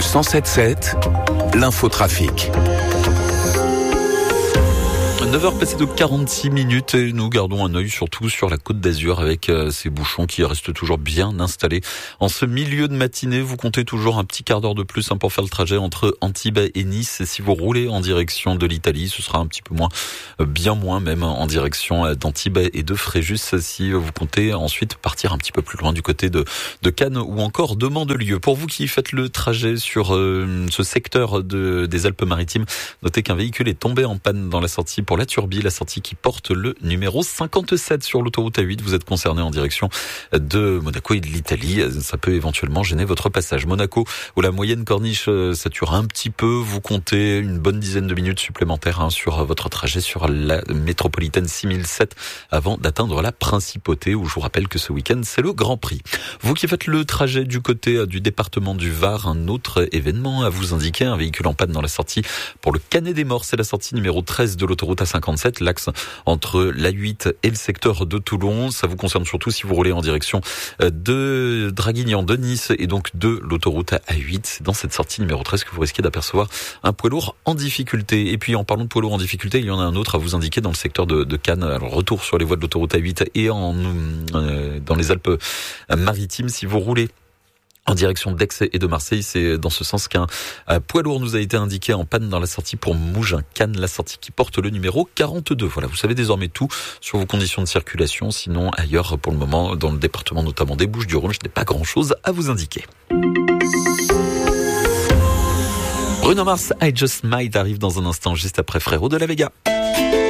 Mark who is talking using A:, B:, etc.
A: Le 107.7, l'infotrafic.
B: 9h passées de 46 minutes et nous gardons un œil surtout sur la Côte d'Azur avec ces bouchons qui restent toujours bien installés. En ce milieu de matinée, vous comptez toujours un petit quart d'heure de plus pour faire le trajet entre Antibes et Nice. Et si vous roulez en direction de l'Italie, ce sera un petit peu moins, bien moins même en direction d'Antibes et de Fréjus si vous comptez ensuite partir un petit peu plus loin du côté de Cannes ou encore de Mandelieu. Pour vous qui faites le trajet sur ce secteur des Alpes-Maritimes, notez qu'un véhicule est tombé en panne dans la sortie pour la Turbie, la sortie qui porte le numéro 57 sur l'autoroute A8. Vous êtes concerné en direction de Monaco et de l'Italie. Ça peut éventuellement gêner votre passage. Monaco, où la moyenne corniche sature un petit peu. Vous comptez une bonne dizaine de minutes supplémentaires sur votre trajet sur la métropolitaine 6007 avant d'atteindre la Principauté, où je vous rappelle que ce week-end, c'est le Grand Prix. Vous qui faites le trajet du côté du département du Var, un autre événement à vous indiquer, un véhicule en panne dans la sortie pour le Canet des Morts. C'est la sortie numéro 13 de l'autoroute A57, l'axe entre l'A8 et le secteur de Toulon. Ça vous concerne surtout si vous roulez en direction de Draguignan, de Nice et donc de l'autoroute A8. C'est dans cette sortie numéro 13 que vous risquez d'apercevoir un poids lourd en difficulté. Et puis en parlant de poids lourd en difficulté, il y en a un autre à vous indiquer dans le secteur de Cannes. Alors, retour sur les voies de l'autoroute A8 et dans les Alpes-Maritimes. Si vous roulez en direction d'Aix et de Marseille, c'est dans ce sens qu'un poids lourd nous a été indiqué en panne dans la sortie pour Mougins-Cannes, la sortie qui porte le numéro 42. Voilà, vous savez désormais tout sur vos conditions de circulation. Sinon, ailleurs, pour le moment, dans le département notamment des Bouches-du-Rhône, je n'ai pas grand-chose à vous indiquer. Bruno Mars, I Just Might arrive dans un instant, juste après Frérot de la Vega.